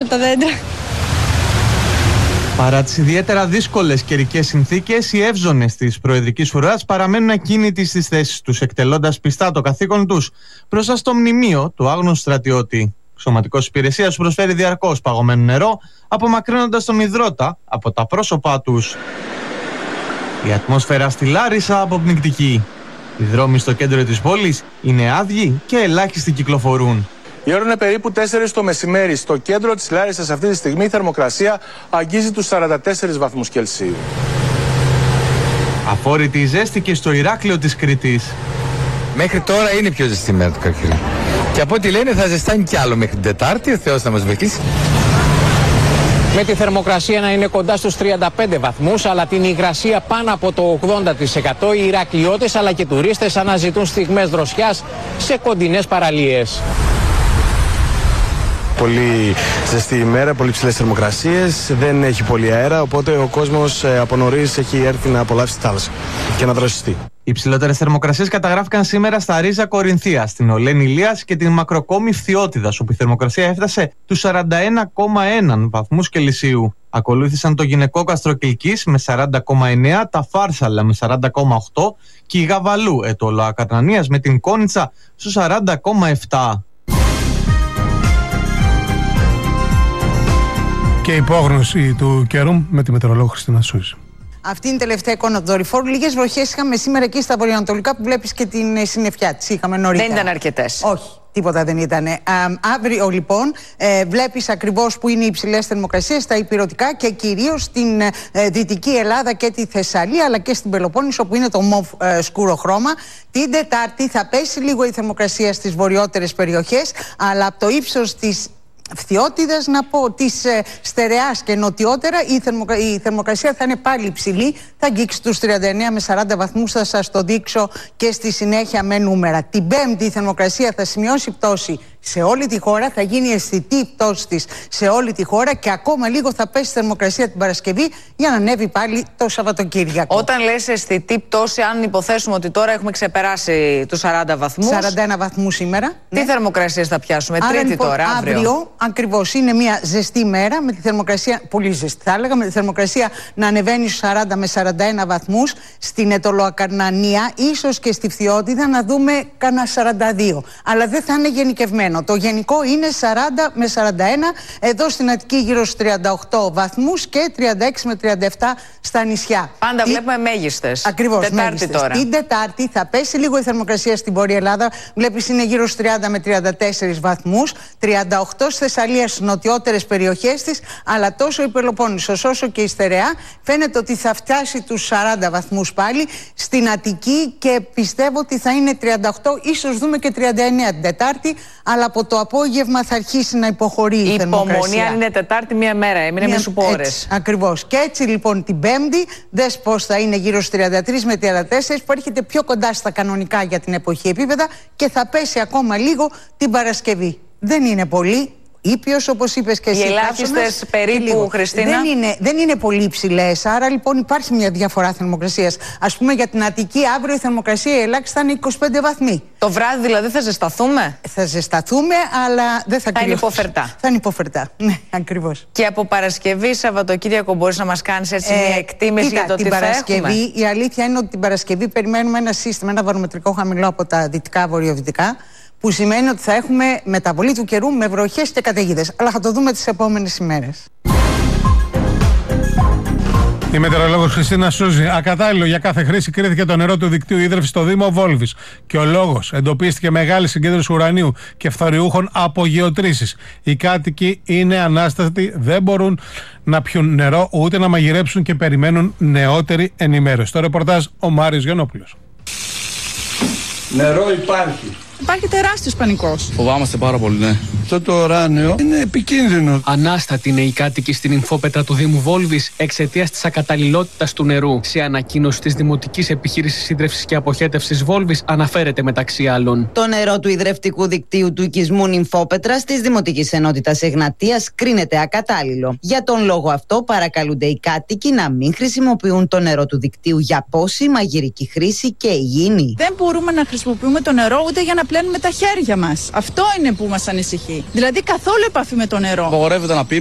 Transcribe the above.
τα δέντρα. Παρά τις ιδιαίτερα δύσκολες καιρικές συνθήκες, οι εύζωνες της προεδρικής ουράς παραμένουν ακίνητοι στις θέσεις τους, εκτελώντας πιστά το καθήκον τους μπροστά στο μνημείο του άγνωστου στρατιώτη. Σωματικός υπηρεσίας προσφέρει διαρκώς παγωμένο νερό, απομακρύνοντας τον υδρότα από τα πρόσωπά τους. Η ατμόσφαιρα στη Λάρισα αποπνικτική. Οι δρόμοι στο κέντρο της πόλης είναι άδειοι και ελάχιστοι κυκλοφορούν. Η ώρα είναι περίπου 4 το μεσημέρι. Στο κέντρο της Λάρισσας αυτή τη στιγμή η θερμοκρασία αγγίζει τους 44 βαθμούς Κελσίου. Αφόρητη η ζέστη και στο Ηράκλειο της Κρήτης. Μέχρι τώρα είναι πιο ζεστή μέρα του Καρχαρίου. Και από ό,τι λένε θα ζεστάνει κι άλλο μέχρι την Τετάρτη. Ο Θεός θα μας βοηθήσει. Με τη θερμοκρασία να είναι κοντά στους 35 βαθμούς, αλλά την υγρασία πάνω από το 80%, οι Ηρακλειώτες αλλά και τουρίστες αναζητούν στιγμές δροσιάς σε κοντινές παραλίες. Πολύ ζεστή ημέρα, πολύ ψηλές θερμοκρασίες, δεν έχει πολύ αέρα, οπότε ο κόσμος από νωρίς έχει έρθει να απολαύσει τη θάλασσα και να δροσιστεί. Οι ψηλότερες θερμοκρασίες καταγράφηκαν σήμερα στα Ρίζα Κορινθία, στην Ολένη Ηλίας και την Μακροκόμη Φθιώτιδας, όπου η θερμοκρασία έφτασε τους 41,1 βαθμούς Κελσίου. Ακολούθησαν το γυναικόκαστρο Κιλκής με 40,9, τα Φάρσαλα με 40,8 και η Γαβαλού Ετωλοακαρνανίας με την Κόνιτσα στους 40,7. Και υπόγνωση του καιρού με τη μετεωρολόγο Χριστίνα Σούζη. Αυτή είναι η τελευταία εικόνα του δορυφόρου. Λίγες βροχές είχαμε σήμερα εκεί στα βορειοανατολικά που βλέπεις και την συννεφιά της. Είχαμε νωρίτερα. Δεν ήταν αρκετές. Όχι, τίποτα δεν ήταν. Αύριο λοιπόν βλέπεις ακριβώς που είναι οι υψηλές θερμοκρασίες στα ηπειρωτικά και κυρίως στην Δυτική Ελλάδα και τη Θεσσαλία, αλλά και στην Πελοπόννησο που είναι το μοβ σκούρο χρώμα. Την Τετάρτη θα πέσει λίγο η θερμοκρασία στις βορειότερες περιοχές, αλλά από το ύψος της Φθιώτιδας, να πω, της Στερεάς και νοτιότερα η θερμοκρασία θα είναι πάλι υψηλή, θα αγγίξει τους 39 με 40 βαθμούς, θα σας το δείξω και στη συνέχεια με νούμερα. Την Πέμπτη η θερμοκρασία θα σημειώσει πτώση σε όλη τη χώρα, θα γίνει αισθητή η πτώση της σε όλη τη χώρα και ακόμα λίγο θα πέσει η θερμοκρασία την Παρασκευή για να ανέβει πάλι το Σαββατοκύριακο. Όταν λες αισθητή πτώση, αν υποθέσουμε ότι τώρα έχουμε ξεπεράσει τους 40 βαθμούς. 41 βαθμούς σήμερα. Τι θερμοκρασίες θα πιάσουμε, άρα, Τρίτη λοιπόν, τώρα, αύριο. Ακριβώς, είναι μια ζεστή μέρα με τη θερμοκρασία, πολύ ζεστή θα έλεγα, με τη θερμοκρασία να ανεβαίνει στους 40 με 41 βαθμούς. Στην Ετωλοακαρνανία, ίσως και στη Φθιώτιδα να δούμε κανένα 42. Αλλά δεν θα είναι γενικευμένο. Το γενικό είναι 40 με 41, εδώ στην Αττική γύρω στους 38 βαθμούς και 36 με 37 στα νησιά. Πάντα βλέπουμε μέγιστες. Ακριβώς, Τετάρτη τώρα. Την Τετάρτη θα πέσει λίγο η θερμοκρασία στην Βόρεια Ελλάδα. Βλέπεις είναι γύρω στους 30 με 34 βαθμούς, 38 στη Θεσσαλία στις νοτιότερες περιοχές της, αλλά τόσο η Πελοπόννησος όσο και η Στερεά φαίνεται ότι θα φτάσει τους 40 βαθμούς πάλι στην Αττική και πιστεύω ότι θα είναι 38, ίσως δούμε και 39 την Τετάρτη, αλλά από το απόγευμα θα αρχίσει να υποχωρεί η θερμοκρασία. Υπομονή αν είναι Τετάρτη μία μέρα, έμεινε μη σου πω ώρες. Ακριβώς. Και έτσι λοιπόν την Πέμπτη, δες πώς θα είναι γύρω στους 33 με 34, που έρχεται πιο κοντά στα κανονικά για την εποχή επίπεδα και θα πέσει ακόμα λίγο την Παρασκευή. Δεν είναι πολύ. Ήπιος, όπως είπες και εσύ. Οι ελάχιστες περίπου, Χριστίνα. Δεν είναι πολύ υψηλές, άρα λοιπόν υπάρχει μια διαφορά θερμοκρασίας. Ας πούμε για την Αττική, αύριο η θερμοκρασία η ελάχιστη θα είναι 25 βαθμοί. Το βράδυ δηλαδή θα ζεσταθούμε. Θα ζεσταθούμε, αλλά δεν θα είναι υποφερτά. Θα είναι υποφερτά, ναι, ακριβώς. Και από Παρασκευή, Σαββατοκύριακο, μπορείς να μας κάνεις έτσι μια εκτίμηση για το τι θα έχουμε? Η αλήθεια είναι ότι την Παρασκευή περιμένουμε ένα σύστημα, ένα βαρομετρικό χαμηλό από τα δυτικά βορειοδυτικά, που σημαίνει ότι θα έχουμε μεταβολή του καιρού με βροχές και καταιγίδες. Αλλά θα το δούμε τις επόμενες ημέρες. Η μετεωρολόγος Χριστίνα Σούζη. Ακατάλληλο για κάθε χρήση κρίθηκε το νερό του δικτύου ίδρυυσης στο Δήμο Βόλβης. Και ο λόγος: εντοπίστηκε μεγάλη συγκέντρωση ουρανίου και φθοριούχων από γεωτρήσεις. Οι κάτοικοι είναι ανάστατοι, δεν μπορούν να πιούν νερό ούτε να μαγειρέψουν και περιμένουν νεότερη ενημέρωση. Στο ρεπορτάζ ο Μάριος Γιαννόπουλος. Νερό υπάρχει. Υπάρχει τεράστιος πανικός. Φοβάμαστε πάρα πολύ, ναι. Αυτό το ουράνιο είναι επικίνδυνο. Ανάστατοι είναι οι κάτοικοι στην Ινφόπετρα του Δήμου Βόλβης εξαιτίας της ακαταλληλότητας του νερού. Σε ανακοίνωση της Δημοτικής Επιχείρησης Ίδρευσης και Αποχέτευσης Βόλβης αναφέρεται μεταξύ άλλων: το νερό του ιδρευτικού δικτύου του οικισμού Νυμφόπετρας της Δημοτικής Ενότητας Εγνατίας κρίνεται ακατάλληλο. Για τον λόγο αυτό, παρακαλούνται οι κάτοικοι να μην χρησιμοποιούν το νερό του δικτύου για πόση, μαγειρική χρήση και υγιεινή. Δεν μπορούμε να χρησιμοποιούμε το νερό ούτε για να πλένουμε τα χέρια μας. Αυτό είναι που μας ανησυχεί. Δηλαδή καθόλου επαφή με το νερό. Απαγορεύεται να πει